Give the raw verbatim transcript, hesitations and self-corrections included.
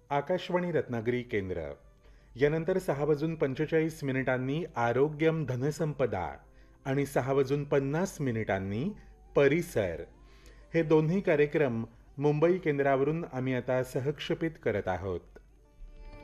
आकाशवाणी रत्नागिरी केंद्र. यानंतर सहा वाजून पंचेचाळीस मिनिटांनी आरोग्यम धनसंपदा आणि सहा वाजून पन्नास मिनिटांनी परिसर हे दोन्ही कार्यक्रम मुंबई केंद्रावरून आम्ही आता सहक्षेपित करत आहोत.